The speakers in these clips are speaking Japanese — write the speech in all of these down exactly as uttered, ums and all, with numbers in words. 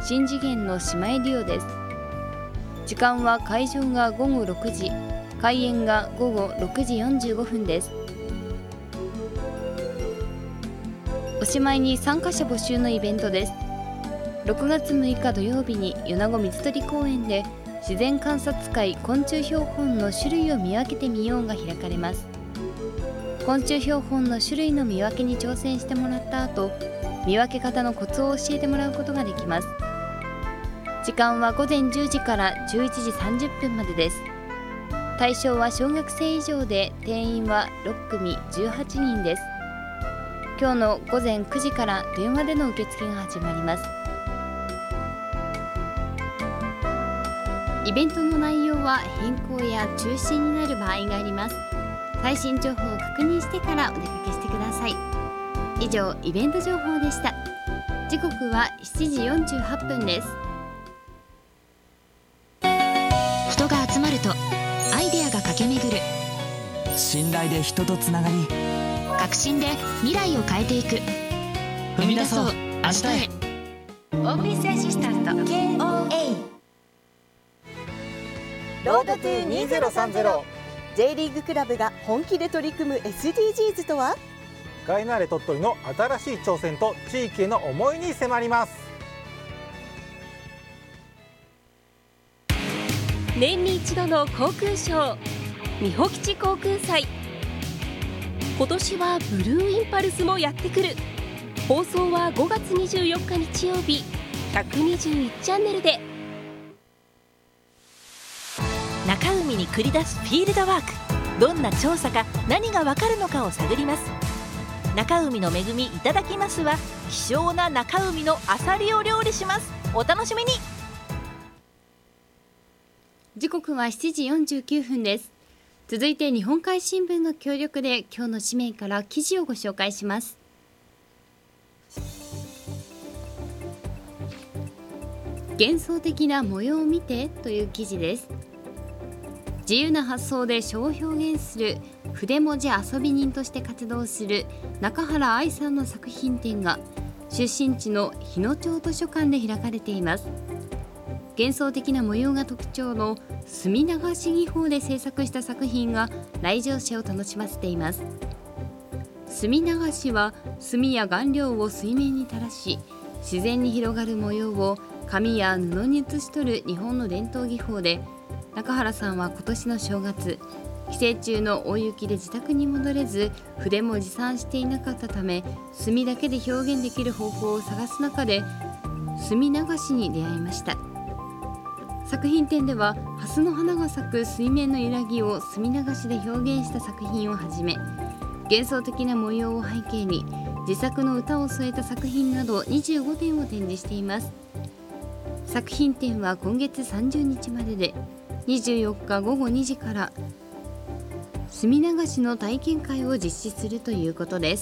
新次元の姉妹デュオです。時間は会場がごごろくじ、開演がごごろくじよんじゅうごふんです。おしまいに参加者募集のイベントです。ろくがつむいか土曜日に米子水鳥公園で自然観察会昆虫標本の種類を見分けてみようが開かれます。昆虫標本の種類の見分けに挑戦してもらった後、見分け方のコツを教えてもらうことができます。時間はごぜんじゅうじからじゅういちじさんじゅっぷんまでです。対象は小学生以上で、定員はろっくみじゅうはちにんです。今日のごぜんくじから電話での受付が始まります。イベントの内容は変更や中止になる場合があります。最新情報を確認してからお出かけしてください。以上、イベント情報でした。時刻はしちじよんじゅうはっぷんです。 人が集まるとアイデアが駆け巡る。 信頼で人とつながり、 革新で未来を変えていく。 踏み出そう明日へ。 オーフィスアシスタント ケーオーエーロードトゥにせんさんじゅう J リーグクラブが本気で取り組む エスディージーズ とは。 ガイナーレ鳥取の新しい挑戦と地域への思いに迫ります。 年に一度の航空ショー、美保基地航空祭。今年はブルーインパルスもやってくる。放送はごがつにじゅうよっか日曜日、ひゃくにじゅういちチャンネルで。 中海に繰り出すフィールドワーク。どんな調査か何がわかるのかを探ります。中海の恵みいただきますは、希少な中海のアサリを料理します。お楽しみに。 時刻はしちじよんじゅうきゅうふんです。続いて日本海新聞の協力で今日の紙面から記事をご紹介します。幻想的な模様を見てという記事です。自由な発想で書を表現する筆文字遊び人として活動する中原愛さんの作品展が出身地の日野町図書館で開かれています。幻想的な模様が特徴の墨流し技法で制作した作品が来場者を楽しませています。墨流しは墨や顔料を水面に垂らし、自然に広がる模様を紙や布に写し取る日本の伝統技法で、中原さんは今年の正月、帰省中の大雪で自宅に戻れず、筆も持参していなかったため、墨だけで表現できる方法を探す中で墨流しに出会いました。作品展では蓮の花が咲く水面の揺らぎを墨流しで表現した作品をはじめ、幻想的な模様を背景に自作の歌を添えた作品などにじゅうごてんを展示しています。作品展は今月さんじゅうにちまでで、にじゅうよっかごごにじから墨流しの体験会を実施するということです。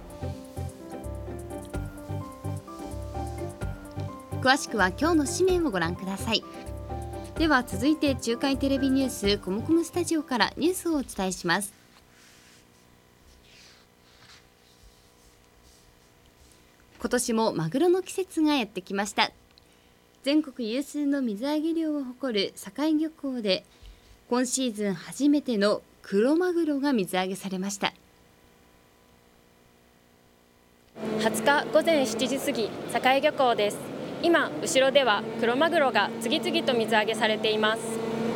詳しくは今日の紙面をご覧ください。では続いて中海テレビニュースコモコムスタジオからニュースをお伝えします。今年もマグロの季節がやってきました。全国有数の水揚げ量を誇る境漁港で今シーズン初めてのクロマグロが水揚げされました。 はつかごぜんしちじ過ぎ、境漁港です。今後ろではクロマグロが次々と水揚げされています。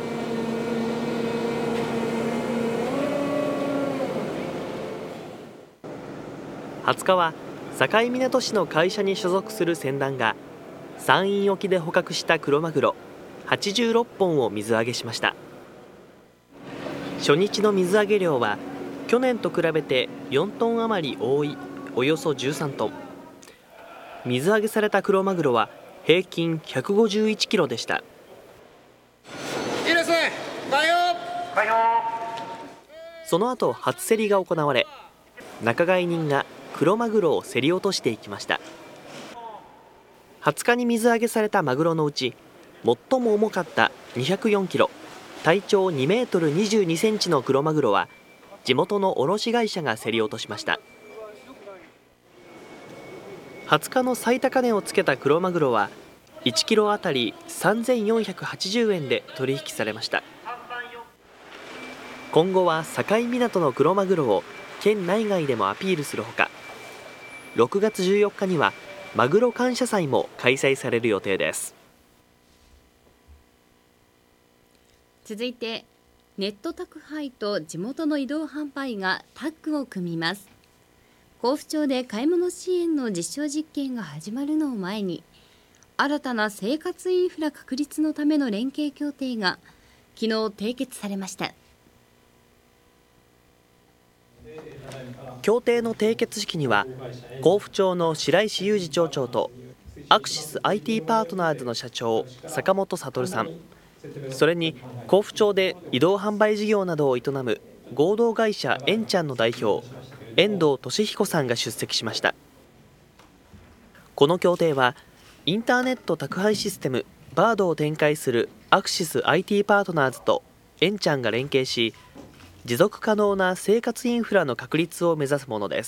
はつかは境港市の会社に所属する船団が山陰沖で捕獲したクロマグロはちじゅうろっぽんを水揚げしました。初日の水揚げ量は去年と比べてよんトン余り多いおよそじゅうさんトン。水揚げされたクロマグロは平均ひゃくごじゅういちキロでした。 いいですね。開放開放。 その後初競りが行われ、仲買人がクロマグロを競り落としていきました。はつかに水揚げされたマグロのうち最も重かったにひゃくよんキロ、体長にメートルにじゅうにセンチのクロマグロは地元の卸会社が競り落としました。はつかの最高値をつけたクロマグロはいちキロあたりさんぜんよんひゃくはちじゅうえんで取引されました。今後は境港のクロマグロを県内外でもアピールするほか、ろくがつじゅうよっかにはマグロ感謝祭も開催される予定です。 続いてネット宅配と地元の移動販売がタッグを組みます。甲府町で買い物支援の実証実験が始まるのを前に、新たな生活インフラ確立のための連携協定が昨日締結されました。 協定の締結式には甲府町の白石裕二町長とアクシス アイティー パートナーズの社長坂本悟さん、それに甲府町で移動販売事業などを営む合同会社エンちゃんの代表遠藤俊彦さんが出席しました。この協定はインターネット宅配システムバードを展開するアクシス アイティー パートナーズとエンちゃんが連携し、持続可能な生活インフラの確立を目指すものです。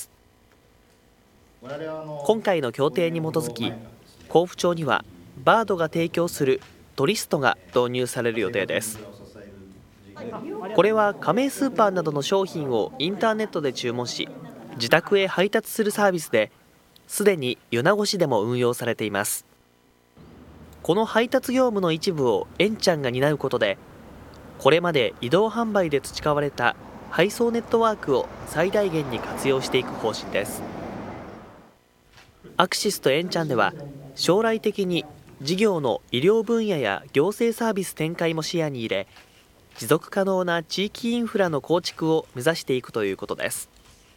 今回の協定に基づき、甲府町にはバードが提供するトリストが導入される予定です。これは加盟スーパーなどの商品をインターネットで注文し、自宅へ配達するサービスで、すでに米子市でも運用されています。この配達業務の一部をエンちゃんが担うことで、これまで移動販売で培われた配送ネットワークを最大限に活用していく方針です。アクシスとエンちゃんでは将来的に事業の医療分野や行政サービス展開も視野に入れ、持続可能な地域インフラの構築を目指していくということです。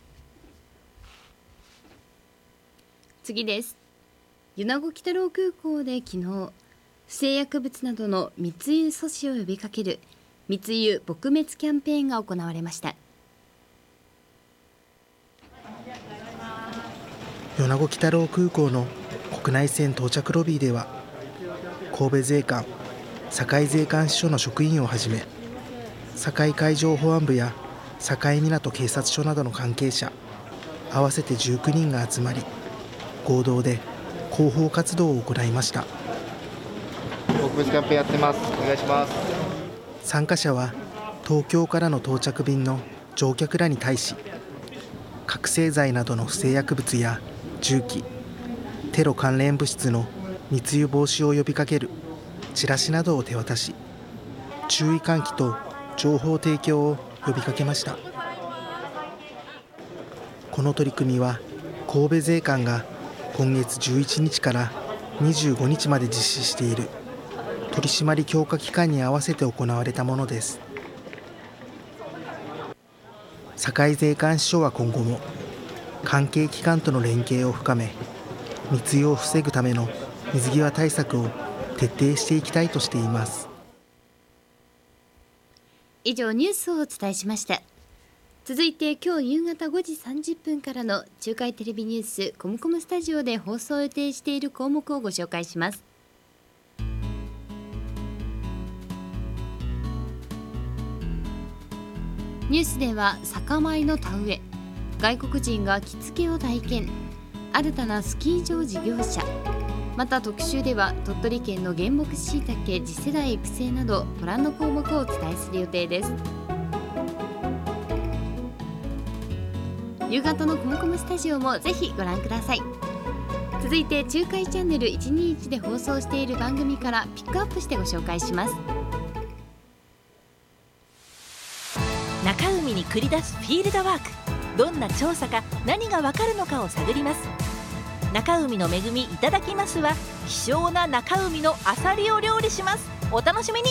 次です。米子鬼太郎空港で昨日、不正薬物などの密輸阻止を呼びかける密輸撲滅キャンペーンが行われました。 米子鬼太郎空港の国内線到着ロビーでは、神戸税関、堺税関支署の職員をはじめ、堺海上保安部や堺港警察署などの関係者合わせてじゅうきゅうにんが集まり、合同で広報活動を行いました。 特別キャンペーンやってます。お願いします。 参加者は東京からの到着便の乗客らに対し、覚醒剤などの不正薬物や銃器、テロ関連物質の密輸防止を呼びかけるチラシなどを手渡し、注意喚起と情報提供を呼びかけました。この取り組みは神戸税関が今月じゅういちにちからにじゅうごにちまで実施している取締強化期間に合わせて行われたものです。堺税関支署は今後も関係機関との連携を深め、密輸を防ぐための水際対策を徹底していきたいとしています。 以上ニュースをお伝えしました。続いて今日夕方ごじさんじゅっぷんからの中海テレビニュースコムコムスタジオで放送を予定している項目をご紹介します。ニュースでは酒米の田植え、外国人が着付けを体験、新たなスキー場事業者、また特集では鳥取県の原木しいたけ次世代育成などご覧の項目をお伝えする予定です。夕方のコムコムスタジオもぜひご覧ください。続いて中海チャンネルいちにいちで放送している番組からピックアップしてご紹介します。 中海に繰り出すフィールドワーク、どんな調査か何がわかるのかを探ります。中海の恵みいただきますは希少な中海のアサリを料理します。お楽しみに。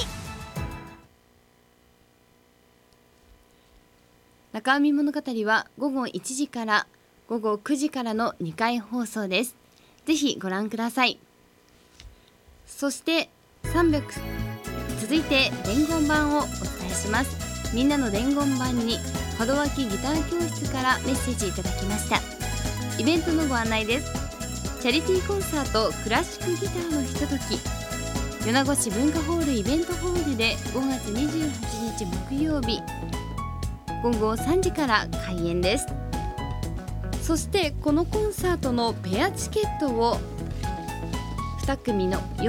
中海物語はごごいちじからごごくじからのにかい放送です。ぜひご覧ください。そしてさんびゃく続いて伝言版をお伝えします。みんなの伝言版に門脇ギター教室からメッセージいただきました。イベントのご案内です。チャリティーコンサートクラシックギターのひととき、米子市文化ホールイベントホールでごがつにじゅうはちにち木曜日ごごさんじから開演です。そしてこのコンサートのペアチケットをに組の